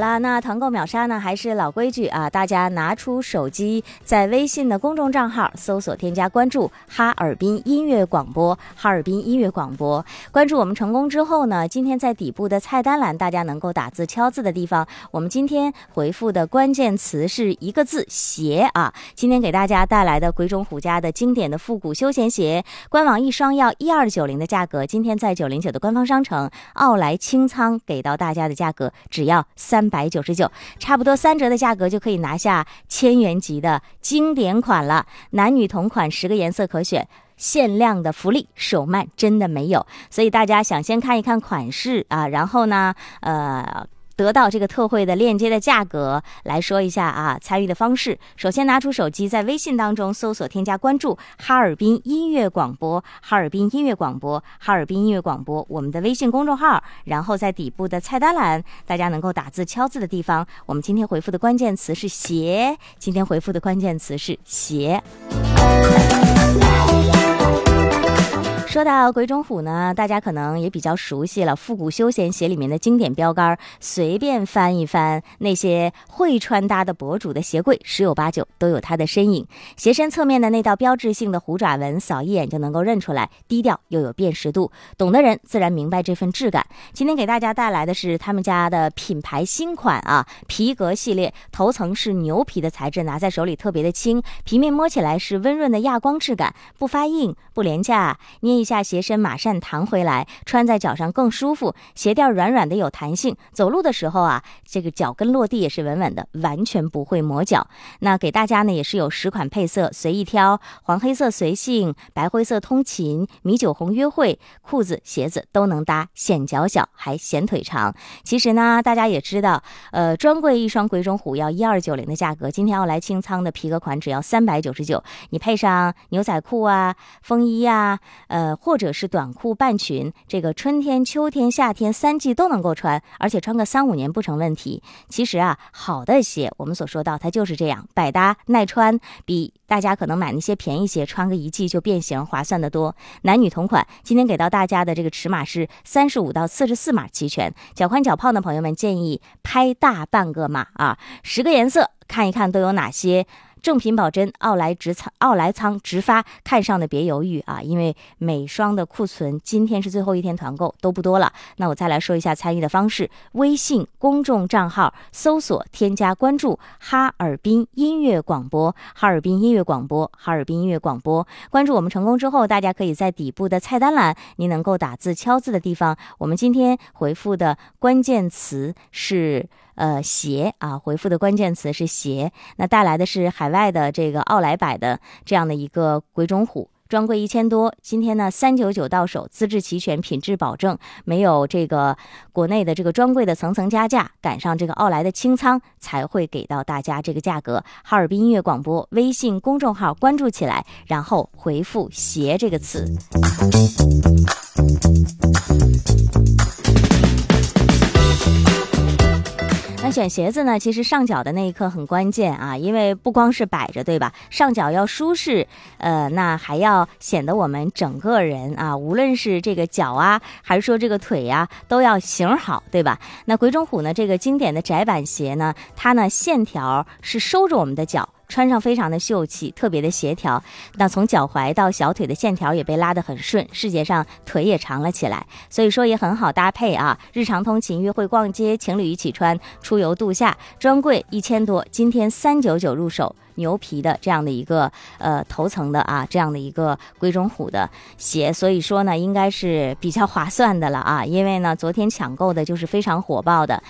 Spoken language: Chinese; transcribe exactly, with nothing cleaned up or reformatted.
了，那团购秒杀呢，还是老规矩啊，大家拿出手机，在微信的公众账号搜索添加关注哈尔滨音乐广播，哈尔滨音乐广播。关注我们成功之后呢，今天在底部的菜单栏，大家能够打字敲字的地方，我们今天回复的关键词是一个字鞋啊。今天给大家带来的鬼冢虎家的经典的复古休闲鞋，官网一双要一二九零的价格，今天在九零九的官方商城奥莱清仓给到大家的价格只要三百九十九，差不多三折的价格就可以拿下千元级的经典款了。男女同款，十个颜色可选，限量的福利，手慢真的没有，所以大家想先看一看款式啊，然后呢，呃。得到这个特惠的链接的价格，来说一下啊，参与的方式。首先拿出手机，在微信当中搜索添加关注哈尔滨音乐广播，哈尔滨音乐广播，哈尔滨音乐广播，我们的微信公众号，然后在底部的菜单栏，大家能够打字敲字的地方，我们今天回复的关键词是鞋，今天回复的关键词是鞋。说到鬼冢虎呢，大家可能也比较熟悉了，复古休闲鞋里面的经典标杆，随便翻一翻，那些会穿搭的博主的鞋柜十有八九都有它的身影。鞋身侧面的那道标志性的虎爪纹，扫一眼就能够认出来，低调又有辨识度，懂的人自然明白这份质感。今天给大家带来的是他们家的品牌新款啊，皮革系列，头层是牛皮的材质，拿在手里特别的轻，皮面摸起来是温润的亚光质感，不发硬不廉价，捏一下鞋身马上弹回来，穿在脚上更舒服，鞋垫软软的有弹性，走路的时候啊，这个脚跟落地也是稳稳的，完全不会磨脚。那给大家呢也是有十款配色随意挑，黄黑色随性，白灰色通勤，米酒红约会，裤子鞋子都能搭，显脚小还显腿长。其实呢大家也知道，呃，专柜一双鬼冢虎要一二九零的价格，今天要来清仓的皮革款只要三百九十九，你配上牛仔裤啊、风衣啊，呃或者是短裤半裙，这个春天秋天夏天三季都能够穿，而且穿个三五年不成问题。其实啊，好的鞋我们所说到它就是这样，百搭耐穿，比大家可能买那些便宜鞋穿个一季就变形划算得多。男女同款，今天给到大家的这个尺码是三十五到四十四码齐全，脚宽脚胖的朋友们建议拍大半个码啊，十个颜色看一看都有哪些。正品保真，奥莱直仓，奥莱仓直发，看上的别犹豫啊！因为每双的库存今天是最后一天团购，都不多了。那我再来说一下参与的方式：微信公众账号搜索添加关注哈尔滨音乐广播，哈尔滨音乐广播，哈尔滨音乐广播。关注我们成功之后，大家可以在底部的菜单栏，您能够打字敲字的地方，我们今天回复的关键词是。呃，鞋啊，回复的关键词是鞋，那带来的是海外的这个奥莱百的这样的一个鬼冢虎，专柜一千多，今天呢三九九到手，资质齐全，品质保证，没有这个国内的这个专柜的层层加价，赶上这个奥莱的清仓，才会给到大家这个价格。哈尔滨音乐广播微信公众号关注起来，然后回复鞋这个词。那选鞋子呢，其实上脚的那一刻很关键啊，因为不光是摆着，对吧？上脚要舒适，呃，那还要显得我们整个人啊，无论是这个脚啊，还是说这个腿呀、啊，都要型好，对吧？那鬼冢虎呢，这个经典的窄板鞋呢，它呢线条是收着我们的脚。穿上非常的秀气，特别的协调，那从脚踝到小腿的线条也被拉得很顺，视觉上腿也长了起来，所以说也很好搭配啊。日常通勤、约会、逛街，情侣一起穿，出游度假，专柜一千多，今天三九九入手。牛皮的这样的一个呃头层的啊，这样的一个鬼冢虎的鞋，所以说呢应该是比较划算的了啊，因为呢昨天抢购的就是非常火爆的